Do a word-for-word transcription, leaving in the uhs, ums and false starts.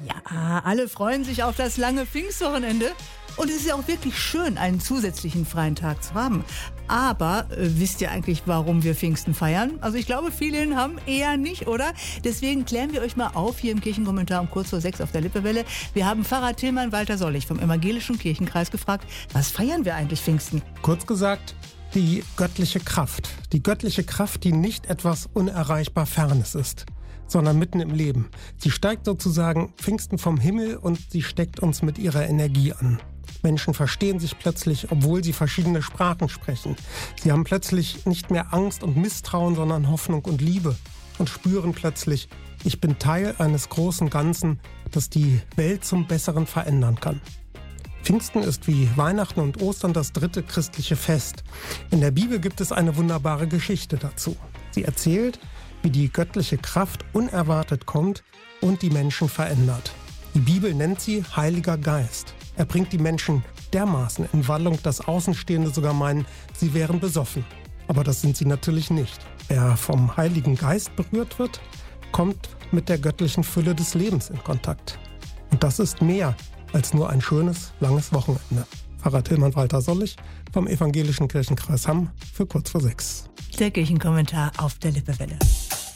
Ja, alle freuen sich auf das lange Pfingstwochenende. Und es ist ja auch wirklich schön, einen zusätzlichen freien Tag zu haben. Aber äh, wisst ihr eigentlich, warum wir Pfingsten feiern? Also ich glaube, viele haben eher nicht, oder? Deswegen klären wir euch mal auf hier im Kirchenkommentar um kurz vor sechs auf der Lippewelle. Wir haben Pfarrer Tilman Walter Sollig vom Evangelischen Kirchenkreis gefragt, was feiern wir eigentlich Pfingsten? Kurz gesagt, die göttliche Kraft. Die göttliche Kraft, die nicht etwas unerreichbar Fernes ist, sondern mitten im Leben. Sie steigt sozusagen Pfingsten vom Himmel und sie steckt uns mit ihrer Energie an. Menschen verstehen sich plötzlich, obwohl sie verschiedene Sprachen sprechen. Sie haben plötzlich nicht mehr Angst und Misstrauen, sondern Hoffnung und Liebe und spüren plötzlich, ich bin Teil eines großen Ganzen, das die Welt zum Besseren verändern kann. Pfingsten ist wie Weihnachten und Ostern das dritte christliche Fest. In der Bibel gibt es eine wunderbare Geschichte dazu. Sie erzählt, wie die göttliche Kraft unerwartet kommt und die Menschen verändert. Die Bibel nennt sie Heiliger Geist. Er bringt die Menschen dermaßen in Wallung, dass Außenstehende sogar meinen, sie wären besoffen. Aber das sind sie natürlich nicht. Wer vom Heiligen Geist berührt wird, kommt mit der göttlichen Fülle des Lebens in Kontakt. Und das ist mehr als nur ein schönes, langes Wochenende. Pfarrer Tilman Walter Sollig vom Evangelischen Kirchenkreis Hamm für kurz vor sechs. Der Kirchenkommentar auf der Lippewelle.